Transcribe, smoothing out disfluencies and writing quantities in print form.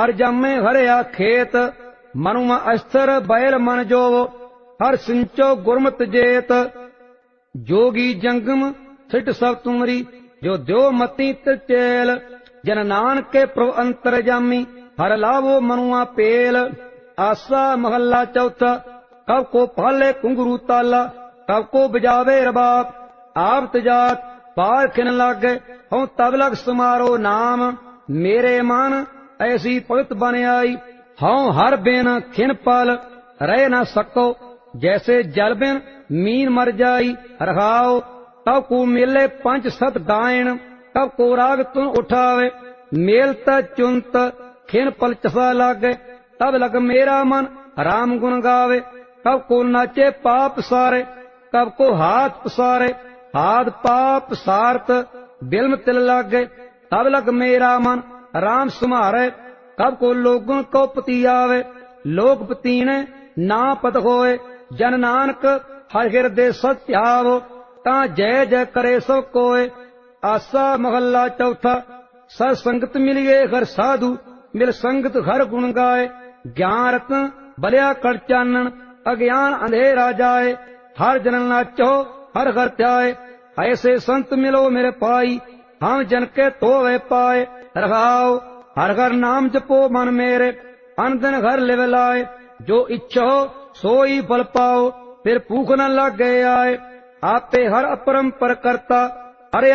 हर जम्मे हरिया खेत, मनुमा अस्थिर बैल मन जोव, हर सिंचो गुरमत जेत। जोगी जंगम सिट सब तुमरी, जो द्यो मती त्रिचेल। जन नानक के प्रभु अंतर जामी, हर लावो मनुआ पेल। आसा महला चौथा। कब को पाले कुंगरू ताला, कब को बजावे रबाब। आप तजात पार खिन लागे, हों तब लग समारो नाम। मेरे मन ऐसी भगत बन आई, हों हर बिन खिन पल रह न सको। जैसे जल बिन मीन मर जाई, रहाओ तब को मेले पंच सत गायन। तब को राग तुन उठावे, मेलत चुनत खिन पल चसा लागे। तब लग मेरा मन राम गुण गावे, कब को नाचे पाप सारे। कब को हाथ पसारे, हाथ पाप सारत बिल्म तिल लागे। तब लग मेरा मन राम सुमारे, कब को लोगों को पति आवे। लोग पतीने ना पत होए, जन नानक हर हृदय सत्यावो। ता जय जय करे सब कोय। आसा महला चौथा। सत संगत मिलिए हर साधु, मिल संगत हर गुण गाए। ज्ञान रत्न बलिया कर चानन, अज्ञान अंधेरा जाए। हर जन नाचो हर हर त्याए, ऐसे संत मिलो मेरे पाई। हम जन के तो वे पाए, रहाओ हर हर नाम जपो मन मेरे। अन दिन घर लिव लाए, जो इच्छो सोई फल पाओ। फिर भूख न लग गए आए, आपे हर अपरंपर करता।